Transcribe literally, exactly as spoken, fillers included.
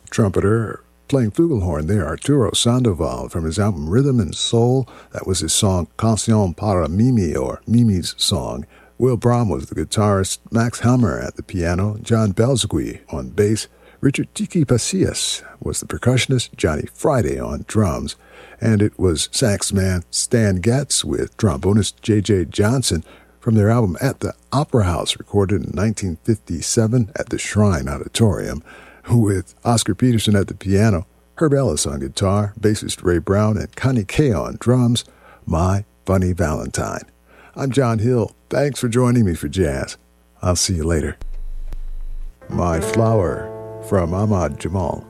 trumpeter. Playing flugelhorn there, Arturo Sandoval from his album Rhythm and Soul. That was his song Canción para Mimi, or Mimi's Song. Will Brahm was the guitarist, Max Hammer at the piano, John Belzegui on bass, Richard Tiki Pasillas was the percussionist, Johnny Friday on drums, and it was sax man Stan Getz with trombonist J J Johnson from their album At the Opera House, recorded in nineteen fifty-seven at the Shrine Auditorium, with Oscar Peterson at the piano, Herb Ellis on guitar, bassist Ray Brown, and Connie Kay on drums. My Funny Valentine. I'm John Hill. Thanks for joining me for jazz. I'll see you later. My Flower from Ahmad Jamal.